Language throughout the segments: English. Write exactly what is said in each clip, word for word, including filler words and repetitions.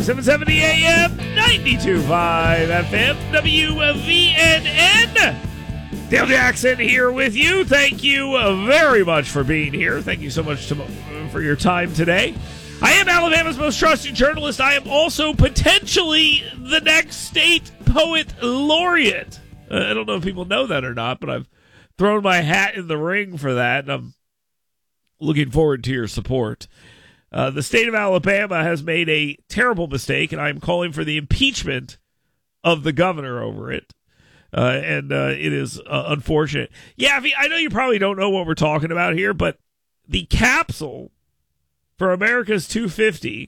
seven seventy A M, ninety-two point five F M, W V N N. Dale Jackson here with you. Thank you very much for being here. Thank you so much to, for your time today. I am Alabama's most trusted journalist. I am also potentially the next state poet laureate. Uh, I don't know if people know that or not, but I've thrown my hat in the ring for that, and I'm looking forward to your support. Uh, the state of Alabama has made a terrible mistake, and I'm calling for the impeachment of the governor over it. Uh, and uh, it is uh, unfortunate. Yeah, I, mean, I know you probably don't know what we're talking about here, but the capsule for America's two fifty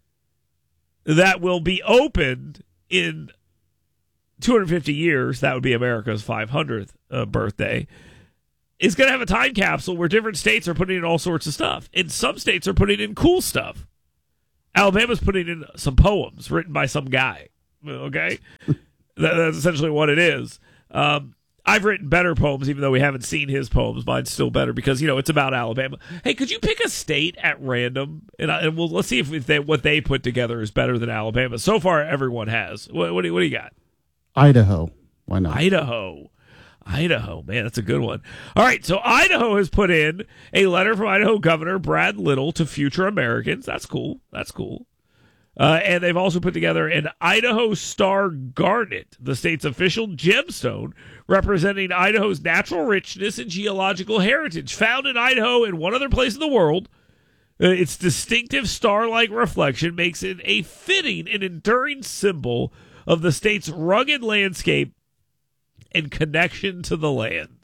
that will be opened in two hundred fifty years, that would be America's five hundredth uh, birthday, is going to have a time capsule where different states are putting in all sorts of stuff. And some states are putting in cool stuff. Alabama's putting in some poems written by some guy. Okay? that, that's essentially what it is. Um, I've written better poems, even though we haven't seen his poems. Mine's still better because, you know, it's about Alabama. Hey, could you pick a state at random? And, I, and we'll, let's see if, if they, what they put together is better than Alabama. So far, everyone has. What, what, do, what do you got? Idaho. Why not? Idaho. Idaho, man, that's a good one. All right, so Idaho has put in a letter from Idaho Governor Brad Little to future Americans. That's cool. That's cool. Uh, and they've also put together an Idaho Star Garnet, the state's official gemstone, representing Idaho's natural richness and geological heritage. Found in Idaho and one other place in the world, uh, its distinctive star-like reflection makes it a fitting and enduring symbol of the state's rugged landscape and connection to the land.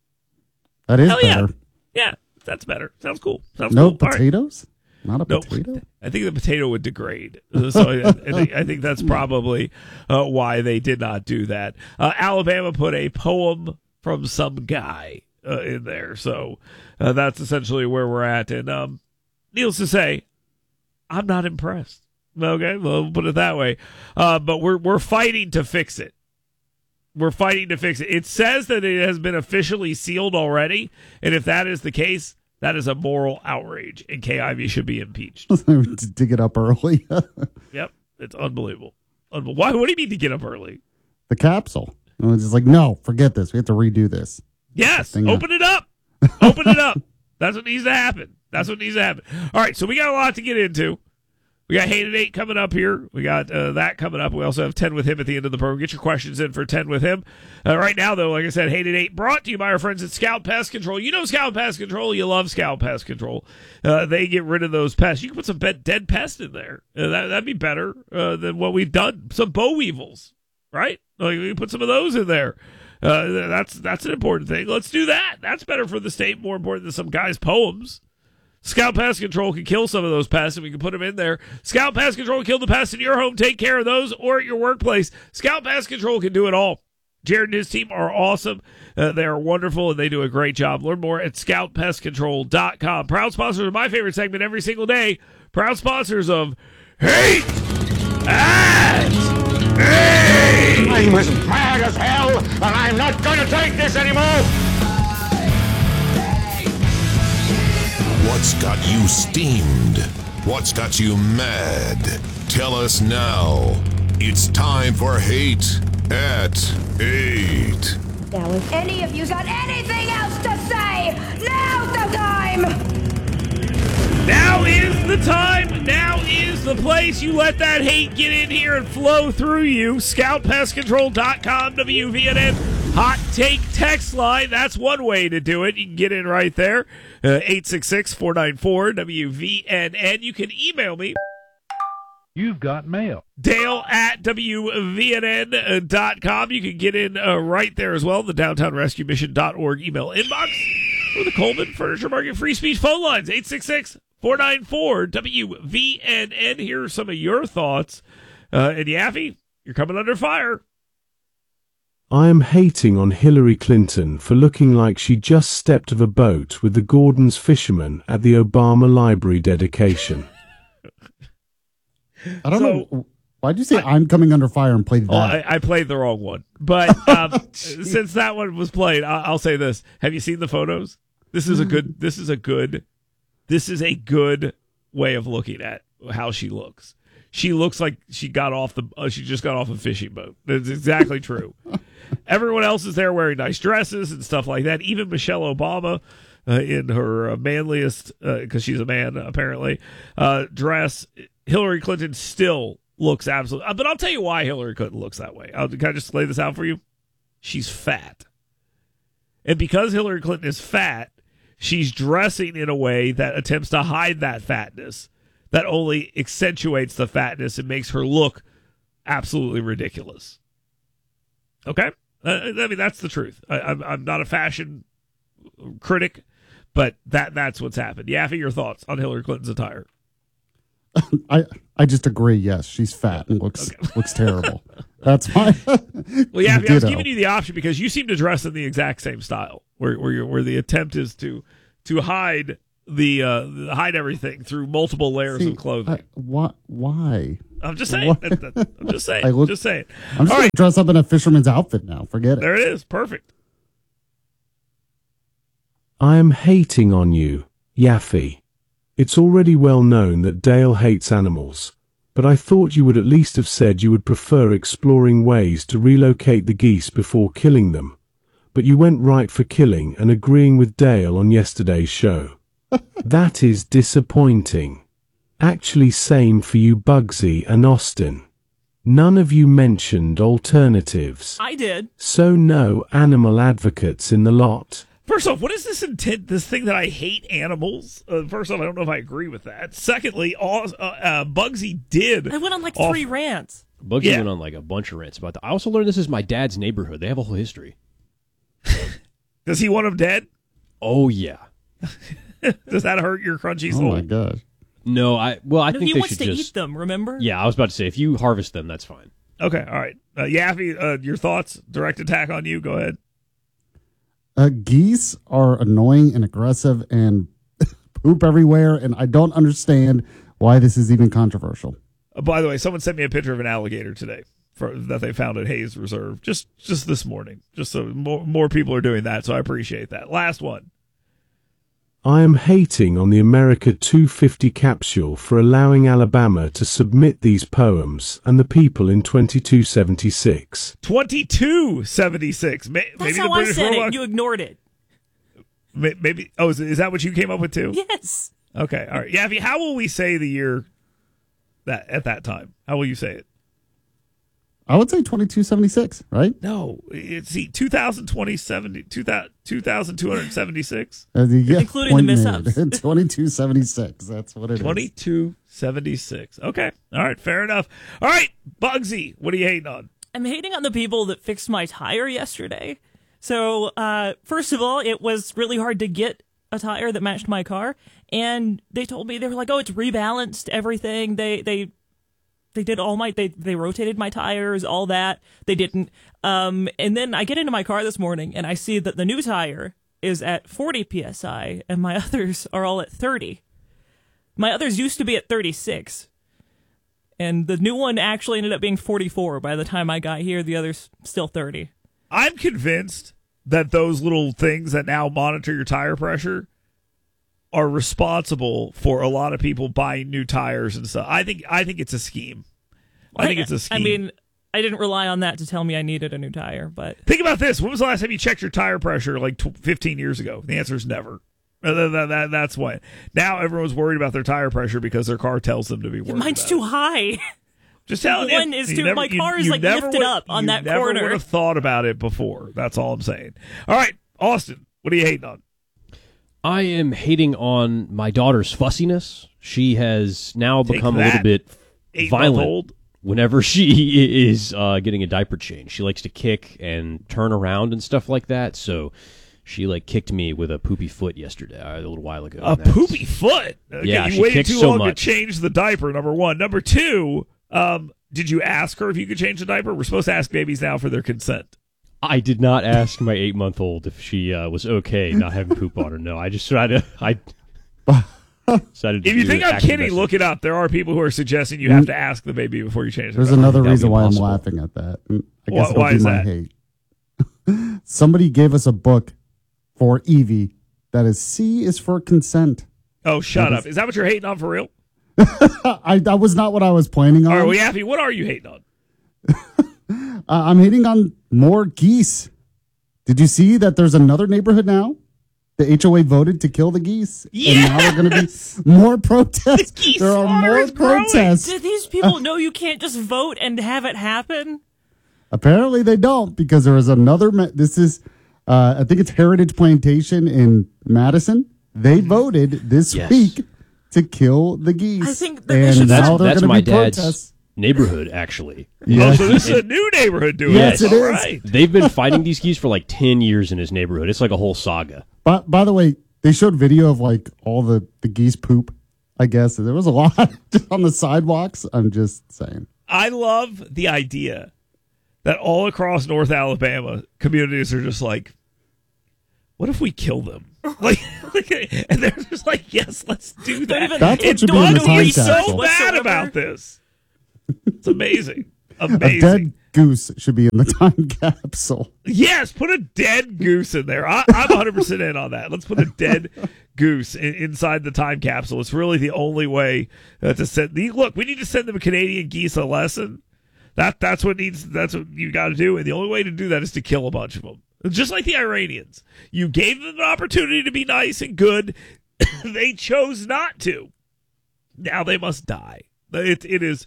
That is Hell better. Yeah. yeah, that's better. Sounds cool. Sounds no cool. potatoes? Right. Not a Nope. potato? I think the potato would degrade. So I, I, think, I think that's probably uh, why they did not do that. Uh, Alabama put a poem from some guy uh, in there. So uh, that's essentially where we're at. And um, needless to say, I'm not impressed. Okay, we'll put it that way. Uh, but we're we're fighting to fix it. We're fighting to fix it. It says that it has been officially sealed already, and if that is the case, that is a moral outrage, and Kay Ivey should be impeached. To dig it up early. Yep, it's unbelievable. Unbe- Why? What do you mean to get up early? The capsule. And it's just like, no, forget this. We have to redo this. Yes, Thing open it up. Open it up. That's what needs to happen. That's what needs to happen. All right, so we got a lot to get into. We got Hate at eight coming up here. We got uh, that coming up. We also have ten with him at the end of the program. Get your questions in for ten with him. Uh, right now, though, like I said, Hate at eight brought to you by our friends at Scout Pest Control. You know Scout Pest Control. You love Scout Pest Control. Uh, they get rid of those pests. You can put some be- dead pests in there. Uh, that, that'd be better uh, than what we've done. Some boll weevils, right? Like, we can put some of those in there. Uh, that's, that's an important thing. Let's do that. That's better for the state, more important than some guy's poems. Scout Pest Control can kill some of those pests, and we can put them in there. Scout Pest Control can kill the pests in your home. Take care of those or at your workplace. Scout Pest Control can do it all. Jared and his team are awesome. Uh, they are wonderful, and they do a great job. Learn more at scout pest control dot com. Proud sponsors of my favorite segment every single day. Proud sponsors of Hate at eight. I'm as mad as hell, and I'm not going to take this anymore. What's got you steamed? What's got you mad? Tell us now. It's time for Hate at eight. Now, if any of you got anything else to say, now's the time! Now is the time. Now is the place. You let that hate get in here and flow through you. scout pest control dot com, W V N N. Hot Take text line. That's one way to do it. You can get in right there. Uh, eight six six, four nine four, W V N N. You can email me. You've got mail. Dale at W V N N dot com. You can get in uh, right there as well. The downtown rescue mission dot org email inbox. Or the Coleman Furniture Market free speech phone lines. eight six six, four nine four, W V N N. Here are some of your thoughts. Uh, and Yaffe, you're coming under fire. I am hating on Hillary Clinton for looking like she just stepped off a boat with the Gordon's fishermen at the Obama Library dedication. I don't So- know. Why'd you say I, am coming under fire and played that? Oh, I, I played the wrong one. But um, since that one was played, I, I'll say this. Have you seen the photos? This is a good, this is a good, this is a good way of looking at how she looks. she looks like she got off the uh, she just got off a fishing boat. That's exactly true. Everyone else is there wearing nice dresses and stuff like that. Even Michelle Obama, uh, in her uh, manliest, because uh, she's a man apparently, uh, dress. Hillary Clinton still looks absolutely. Uh, but I'll tell you why Hillary Clinton looks that way. I'll can I just lay this out for you? She's fat, and because Hillary Clinton is fat, she's dressing in a way that attempts to hide that fatness. That only accentuates the fatness and makes her look absolutely ridiculous. Okay? Uh, I mean, that's the truth. I, I'm, I'm not a fashion critic, but that that's what's happened. Yaffe, your thoughts on Hillary Clinton's attire? I I just agree. Yes, she's fat and looks okay. looks terrible. That's fine. Well, Yaffe, I was giving you the option because you seem to dress in the exact same style, where where, you're, where the attempt is to to hide the uh, hide everything through multiple layers See, of clothing. I, why? Why? I'm just saying. That, that, I'm just saying. look, just saying. I'm just All gonna right. dress up in a fisherman's outfit now. Forget it. There it is. Perfect. I am hating on you, Yaffe. It's already well known that Dale hates animals, but I thought you would at least have said you would prefer exploring ways to relocate the geese before killing them. But you went right for killing and agreeing with Dale on yesterday's show. That is disappointing. Actually, same for you, Bugsy and Austin. None of you mentioned alternatives. I did. So no animal advocates in the lot. First off, what is this intent? This thing that I hate animals. Uh, first off, I don't know if I agree with that. Secondly, all, uh, uh, Bugsy did. I went on like off- three rants. Bugsy Yeah. went on like a bunch of rants about that. I also learned this is my dad's neighborhood. They have a whole history. Does he want him dead? Oh yeah. Does that hurt your crunchy Oh soul? my gosh. No, I well, I No, think he they wants should to just. eat them, remember? Yeah, I was about to say if you harvest them, that's fine. Okay, all right. Uh, Yaffe, uh, your thoughts? Direct attack on you. Go ahead. Uh, geese are annoying and aggressive and poop everywhere, and I don't understand why this is even controversial. Uh, by the way, someone sent me a picture of an alligator today for, that they found at Hayes Reserve just just this morning. Just so more more people are doing that, so I appreciate that. Last one. I am hating on the America two fifty capsule for allowing Alabama to submit these poems and the people in twenty-two seventy-six. twenty-two seventy-six. Maybe That's the how I British said robot. it. You ignored it. Maybe. Oh, is, is that what you came up with too? Yes. Okay. All right. Yaffe, how will we say the year that at that time? How will you say it? I would say twenty-two seventy-six, right? No. It's see two thousand twenty seventy two thousand two hundred seventy-six. Uh, yeah, Including the miss-ups. twenty-two seventy-six. That's what it is. twenty-two seventy-six. Okay. All right. Fair enough. All right. Bugsy, what are you hating on? I'm hating on the people that fixed my tire yesterday. So, uh, first of all, it was really hard to get a tire that matched my car. And they told me, they were like, oh, it's rebalanced everything. They, they, they did all my, they, they rotated my tires, all that. They didn't. Um, and then I get into my car this morning and I see that the new tire is at forty P S I and my others are all at thirty. My others used to be at thirty-six. And the new one actually ended up being forty-four by the time I got here. The other's still thirty. I'm convinced that those little things that now monitor your tire pressure are responsible for a lot of people buying new tires and stuff. I think I think it's a scheme. I think it's a scheme. I mean, I didn't rely on that to tell me I needed a new tire, but think about this. When was the last time you checked your tire pressure? Like fifteen years ago. The answer is never. That, that, that, that's why. Now everyone's worried about their tire pressure because their car tells them to be worried. mine's about too it. high. Just telling One you. is you too- never- my you- car is, you like, never lifted would- up on you that never corner. would have thought about it before. That's all I'm saying. All right, Austin, what are you hating on? I am hating on my daughter's fussiness. She has now Take become a that, little bit violent eight-month-old. whenever she is uh, getting a diaper change. She likes to kick and turn around and stuff like that. So she like kicked me with a poopy foot yesterday, uh, a little while ago. A and that's- poopy foot. Okay, Yeah, you she waited kicks too so long much. to change the diaper. Number one. Number two. Um, did you ask her if you could change the diaper? We're supposed to ask babies now for their consent. I did not ask my eight-month-old if she uh, was okay not having poop on her. No, I just tried to. I decided to If you do think the I'm active kidding, message. look it up. There are people who are suggesting you have to ask the baby before you change the There's diaper. another That'd be reason why I'm impossible. laughing at that. And I Why- guess it'll why be is my that? hate. Somebody gave us a book for Evie that is C is for consent. Oh, shut That up. is- Is that what you're hating on for real? I that was not what I was planning on. All right, well, Yaffy, what are you hating on? uh, I'm hating on more geese. Did you see that there's another neighborhood now? The H O A voted to kill the geese. Yes! And now there are going to be more protests. The geese there are slaughter more is growing. protests. Did these people know you can't just vote and have it happen? Apparently they don't, because there is another. Ma- this is, uh, I think it's Heritage Plantation in Madison. They voted this Yes. week to kill the geese. I think that they should- and That's, now there are that's going my to be dad's protests. neighborhood, actually. Oh, Yeah. so this is a new neighborhood doing Yes, this. it All is. right. They've been fighting these geese for like ten years in his neighborhood. It's like a whole saga. But by the way, they showed video of like all the, the geese poop. I guess there was a lot just on the sidewalks. I'm just saying. I love the idea that all across North Alabama, communities are just like, what if we kill them? Like, like and they're just like, yes, let's do that. even- That's what And should be in the don't time be so capsule. bad Whatsoever. about this. It's amazing. A Amazing. dead goose should be in the time capsule. Yes, put a dead goose in there. I, I'm one hundred percent in on that. Let's put a dead goose in, inside the time capsule. It's really the only way uh, to send. The, look, we need to send them Canadian geese a lesson. That that's what needs. That's what you got to do, and the only way to do that is to kill a bunch of them. Just like the Iranians, you gave them an opportunity to be nice and good. They chose not to. Now they must die. It it is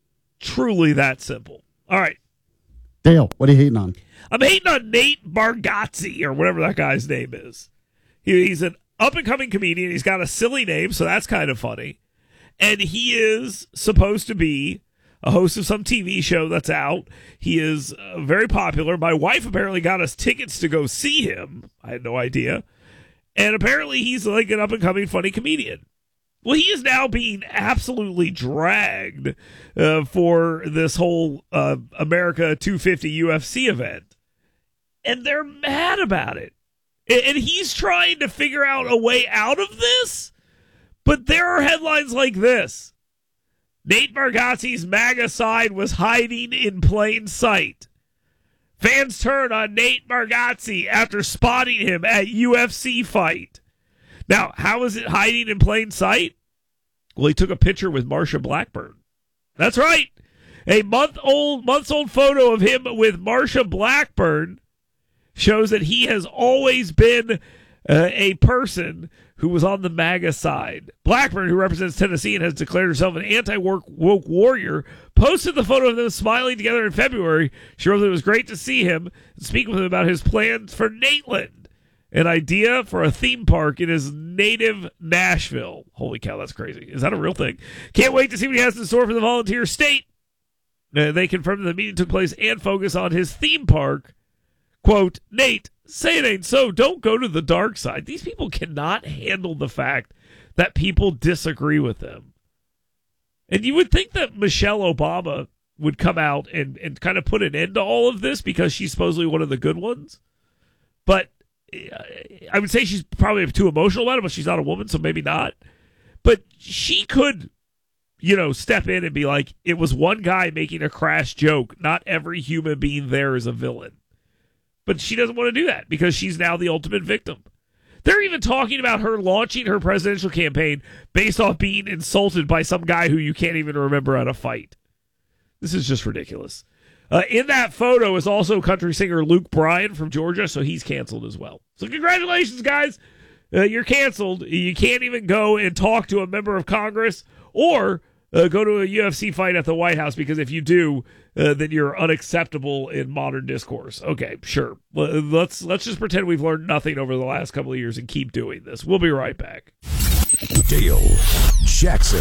truly that simple. All right. Dale, what are you hating on? I'm hating on Nate Bargatze, or whatever that guy's name is. He, he's an up-and-coming comedian. He's got a silly name, so that's kind of funny. And he is supposed to be a host of some T V show that's out. He is uh, very popular. My wife apparently got us tickets to go see him. I had no idea. And apparently he's like an up-and-coming funny comedian. Well, he is now being absolutely dragged uh, for this whole uh, America two fifty U F C event. And they're mad about it. And, and he's trying to figure out a way out of this. But there are headlines like this. Nate Bargatze's MAGA side was hiding in plain sight. Fans turn on Nate Bargatze after spotting him at U F C fight. Now, how is it hiding in plain sight? Well, he took a picture with Marsha Blackburn. That's right. A month-old, months-old photo of him with Marsha Blackburn shows that he has always been uh, a person who was on the MAGA side. Blackburn, who represents Tennessee and has declared herself an anti-woke warrior, posted the photo of them smiling together in February. She wrote that it was great to see him and speak with him about his plans for Nateland, an idea for a theme park in his native Nashville. Holy cow, that's crazy. Is that a real thing? Can't wait to see what he has in store for the volunteer state. Uh, they confirmed that the meeting took place and focused on his theme park. Quote, Nate, say it ain't so. Don't go to the dark side. These people cannot handle the fact that people disagree with them. And you would think that Michelle Obama would come out and, and kind of put an end to all of this because she's supposedly one of the good ones. But I would say she's probably too emotional about it, but she's not a woman, so maybe not. But she could, you know, step in and be like, it was one guy making a crass joke. Not every human being there is a villain. But she doesn't want to do that because she's now the ultimate victim. They're even talking about her launching her presidential campaign based off being insulted by some guy who you can't even remember at a fight. This is just ridiculous. Uh, in that photo is also country singer Luke Bryan from Georgia, so he's canceled as well. So congratulations, guys. Uh, you're canceled. You can't even go and talk to a member of Congress or uh, go to a U F C fight at the White House, because if you do, uh, then you're unacceptable in modern discourse. Okay, sure. Let's, let's just pretend we've learned nothing over the last couple of years and keep doing this. We'll be right back. Dale Jackson.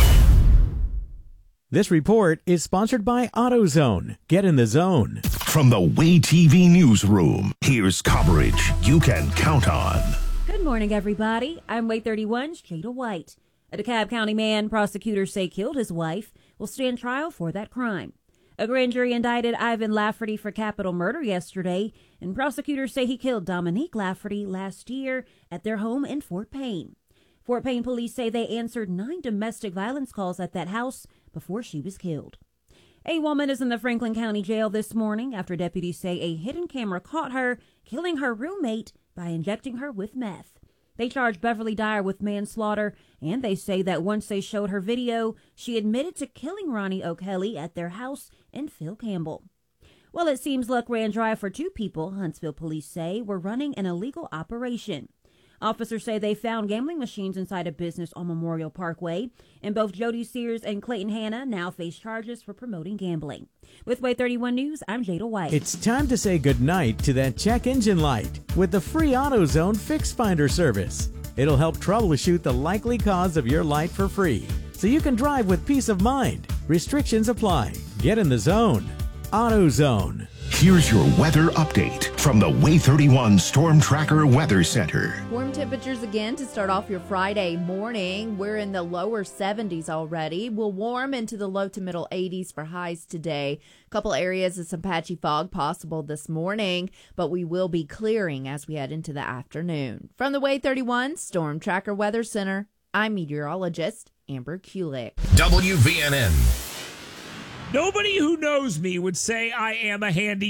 This report is sponsored by AutoZone. Get in the zone. From the Way T V newsroom, here's coverage you can count on. Good morning, everybody. I'm Way thirty-one's Jada White. A DeKalb County man prosecutors say killed his wife will stand trial for that crime. A grand jury indicted Ivan Lafferty for capital murder yesterday, and prosecutors say he killed Dominique Lafferty last year at their home in Fort Payne. Fort Payne police say they answered nine domestic violence calls at that house before she was killed. A woman is in the Franklin County Jail this morning after deputies say a hidden camera caught her killing her roommate by injecting her with meth. They charge Beverly Dyer with manslaughter, and they say that once they showed her video, she admitted to killing Ronnie O'Kelly at their house in Phil Campbell. Well, it seems luck ran dry for two people, Huntsville police say, were running an illegal operation. Officers say they found gambling machines inside a business on Memorial Parkway, and both Jody Sears and Clayton Hanna now face charges for promoting gambling. With Way thirty-one News, I'm Jada White. It's time to say goodnight to that check engine light with the free AutoZone Fix Finder service. It'll help troubleshoot the likely cause of your light for free, so you can drive with peace of mind. Restrictions apply. Get in the zone. AutoZone. Here's your weather update from the Way thirty-one Storm Tracker Weather Center. Warm temperatures again to start off your Friday morning. We're in the lower seventies already. We'll warm into the low to middle eighties for highs today. A couple areas of some patchy fog possible this morning, but we will be clearing as we head into the afternoon. From the Way thirty-one Storm Tracker Weather Center, I'm meteorologist Amber Kulik. W V N N. Nobody who knows me would say I am a handy